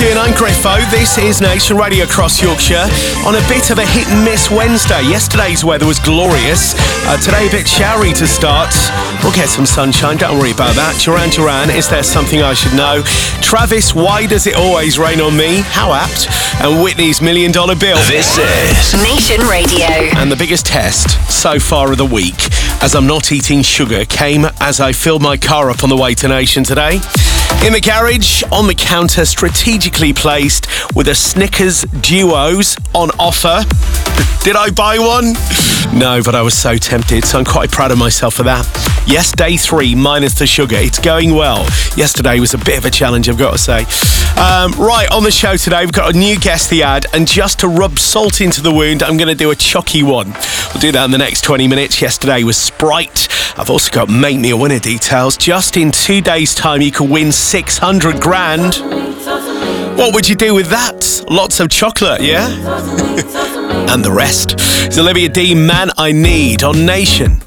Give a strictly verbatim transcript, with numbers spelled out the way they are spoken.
doing? I'm Griffo. This is Nation Radio across Yorkshire on a bit of a hit and miss Wednesday. Yesterday's weather was glorious. Uh, today a bit showery to start. We'll get some sunshine, don't worry about that. Duran Duran, Is There Something I Should Know? Travis, Why Does It Always Rain on Me? How apt. And Whitney's Million Dollar Bill. This is Nation Radio. And the biggest test so far of the week, as I'm not eating sugar, came as I filled my car up on the way to Nation today. In the garage, on the counter, strategically placed with a Snickers Duos on offer. Did I buy one? No, but I was so tempted, so I'm quite proud of myself for that. Yes, day three, minus the sugar. It's going well. Yesterday was a bit of a challenge, I've got to say. Um, right, on the show today, we've got a new guest, the ad, and just to rub salt into the wound, I'm going to do a chocky one. We'll do that in the next twenty minutes. Yesterday was Sprite. I've also got Make Me a Winner details. Just in two days' time, you can win six hundred grand. What would you do with that? Lots of chocolate, yeah? And the rest. It's Olivia Dean, Man I Need, on Nation.